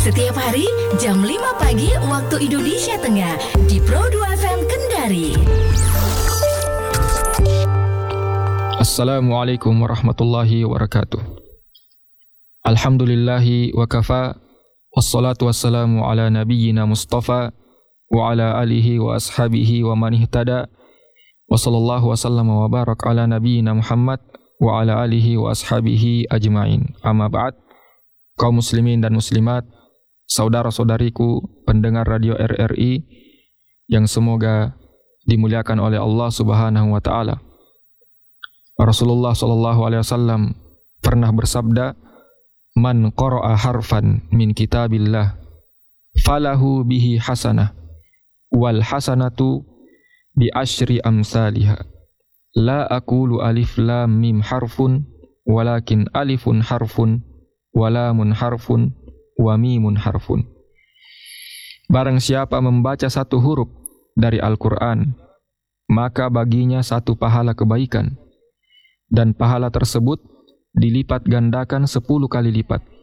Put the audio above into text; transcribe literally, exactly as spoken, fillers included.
Setiap hari jam lima pagi waktu Indonesia Tengah di Pro dua F M Kendari. Assalamualaikum warahmatullahi wabarakatuh. Alhamdulillahi wa kafa, wassalatu wassalamu ala nabiyyina Mustafa wa ala alihi wa ashabihi wa man ihtada, wa sallallahu wasallam wa barak ala nabiyyina Muhammad wa ala alihi wa ashabihi ajma'in. Amma ba'd. Kaum muslimin dan muslimat, saudara-saudariku pendengar radio R R I yang semoga dimuliakan oleh Allah Subhanahu wa taala. Rasulullah sallallahu alaihi wasallam pernah bersabda, "Man qara'a harfan min kitabillah falahu bihi hasanah wal hasanatu bi asyri amsalihha. La aqulu alif lam mim harfun walakin alifun harfun wa lamun harfun wa mimun harfun." Barang siapa membaca satu huruf dari Al-Quran, maka baginya satu pahala kebaikan, dan pahala tersebut dilipat gandakan sepuluh kali lipat.